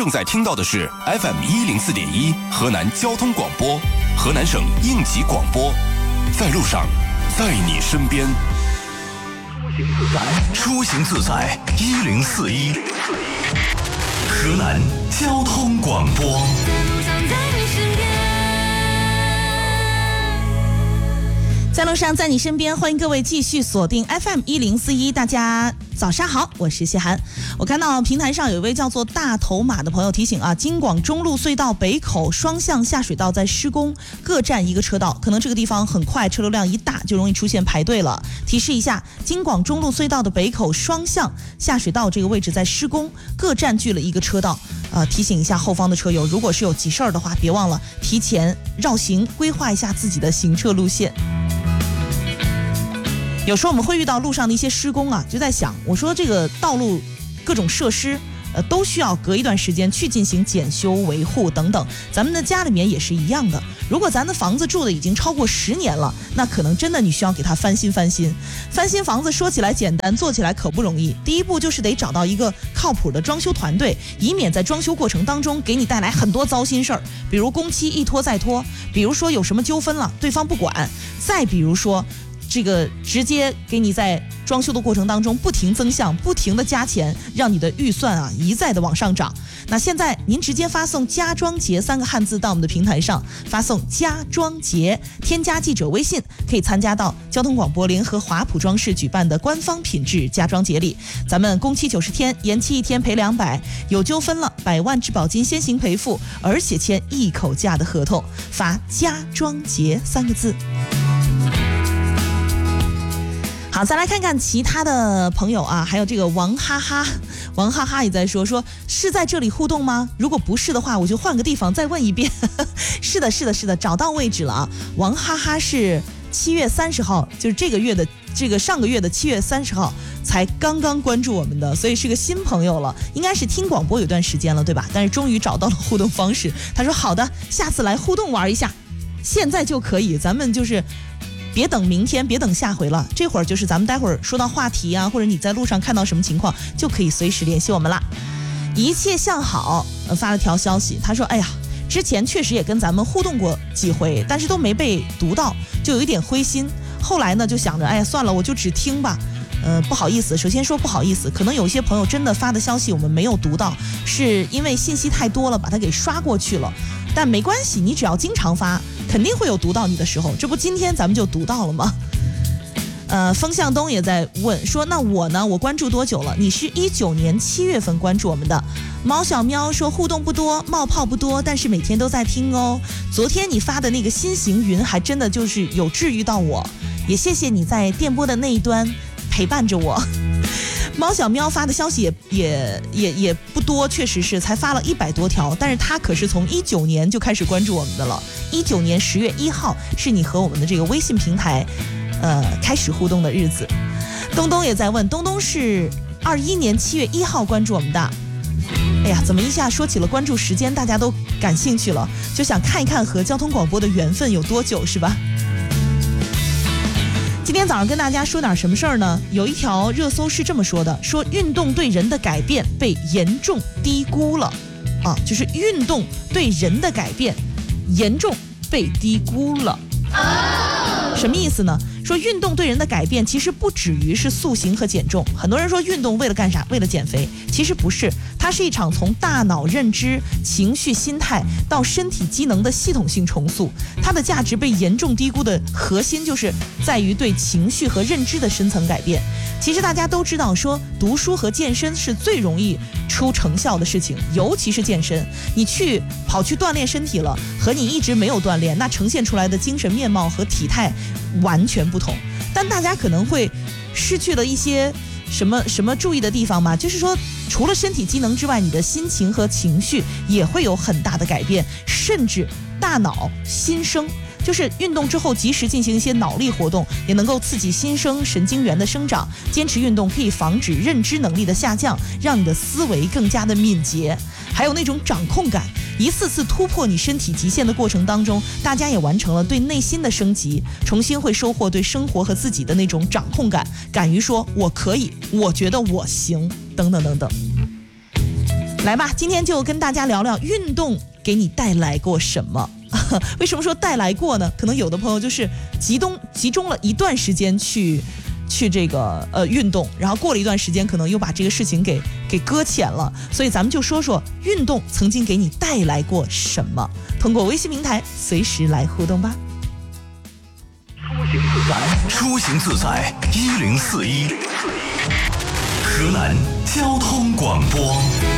正在听到的是 FM104.1 河南交通广播，河南省应急广播，在路上，在你身边。出行自在1041，河南交通广播。 在路上，在你身边，欢迎各位继续锁定 FM1041。大家早上好，我是谢涵。我看到平台上有一位叫做大头马的朋友提醒啊，京广中路隧道北口双向下水道在施工，各站一个车道，可能这个地方很快车流量一大就容易出现排队了。提示一下，京广中路隧道的北口双向下水道这个位置在施工，各占据了一个车道。提醒一下后方的车友，如果是有急事儿的话，别忘了提前绕行，规划一下自己的行车路线。有时候我们会遇到路上的一些施工啊，就在想，我说这个道路各种设施都需要隔一段时间去进行检修维护等等，咱们的家里面也是一样的。如果咱的房子住的已经超过10年了，那可能真的你需要给它翻新翻新。翻新房子说起来简单，做起来可不容易。第一步就是得找到一个靠谱的装修团队，以免在装修过程当中给你带来很多糟心事儿，比如工期一拖再拖，比如说有什么纠纷了对方不管，再比如说这个直接给你在装修的过程当中不停增项，不停的加钱，让你的预算啊一再的往上涨。那现在您直接发送家装节3个汉字到我们的平台上，发送家装节，添加记者微信，可以参加到交通广播联合华普装饰举办的官方品质家装节里。咱们工期90天，延期1天赔200，有纠纷了100万质保金先行赔付，而且签一口价的合同，发家装节3个字。好，再来看看其他的朋友啊，还有这个王哈哈也在说是在这里互动吗？如果不是的话，我就换个地方再问一遍。是的，找到位置了啊。王哈哈是7月30号，就是上个月的7月30号才刚刚关注我们的，所以是个新朋友了，应该是听广播有段时间了，对吧？但是终于找到了互动方式。他说好的，下次来互动玩一下，现在就可以，咱们就是别等明天，别等下回了，这会儿就是咱们待会儿说到话题啊，或者你在路上看到什么情况，就可以随时联系我们啦。一切向好发了条消息，他说哎呀，之前确实也跟咱们互动过几回，但是都没被读到，就有一点灰心。后来呢就想着哎呀算了，我就只听吧。不好意思，首先说不好意思，可能有些朋友真的发的消息我们没有读到，是因为信息太多了把它给刷过去了，但没关系，你只要经常发肯定会有读到你的时候，这不今天咱们就读到了吗？风向东也在问说，那我呢？我关注多久了？你是19年7月份关注我们的。猫小喵说互动不多，冒泡不多，但是每天都在听哦。昨天你发的那个心行云还真的就是有治愈到我，也谢谢你在电波的那一端陪伴着我。猫小喵发的消息也不多，确实是才发了100多条，但是他可是从19年就开始关注我们的了。19年10月1号是你和我们的这个微信平台开始互动的日子。东东也在问，东东是21年7月1号关注我们的。哎呀，怎么一下说起了关注时间大家都感兴趣了，就想看一看和交通广播的缘分有多久，是吧？今天早上跟大家说点什么事儿呢？有一条热搜是这么说的，说运动对人的改变被严重低估了啊，就是运动对人的改变严重被低估了。什么意思呢？说运动对人的改变其实不止于是塑形和减重，很多人说运动为了干啥？为了减肥，其实不是，它是一场从大脑认知、情绪、心态到身体机能的系统性重塑。它的价值被严重低估的核心就是在于对情绪和认知的深层改变。其实大家都知道，说读书和健身是最容易出成效的事情，尤其是健身，你跑去锻炼身体了，和你一直没有锻炼，那呈现出来的精神面貌和体态完全不同。但大家可能会失去了一些什么注意的地方嘛，就是说除了身体机能之外，你的心情和情绪也会有很大的改变，甚至大脑新生，就是运动之后及时进行一些脑力活动，也能够刺激新生神经元的生长。坚持运动可以防止认知能力的下降，让你的思维更加的敏捷，还有那种掌控感。一次次突破你身体极限的过程当中，大家也完成了对内心的升级，重新会收获对生活和自己的那种掌控感，敢于说我可以，我觉得我行，等等等等。 来吧，今天就跟大家聊聊运动给你带来过什么。为什么说带来过呢？可能有的朋友就是集中了一段时间去这个运动，然后过了一段时间可能又把这个事情给搁浅了，所以咱们就说说运动曾经给你带来过什么。通过微信平台随时来互动吧。 出行自在1041，河南交通广播。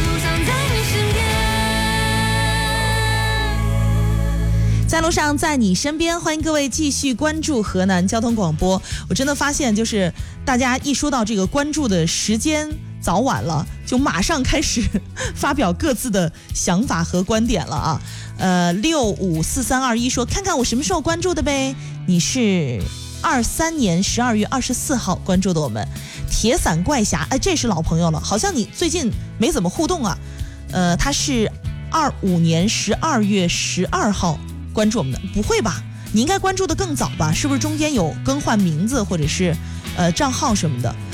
在路上，在你身边，欢迎各位继续关注河南交通广播。我真的发现，就是大家一说到这个关注的时间早晚了，就马上开始发表各自的想法和观点了啊。654321说，看看我什么时候关注的呗？你是23年12月24号关注的我们。铁伞怪侠，哎，这是老朋友了，好像你最近没怎么互动啊。他是25年12月12号。关注我们的，不会吧？你应该关注的更早吧？是不是中间有更换名字或者是账号什么的？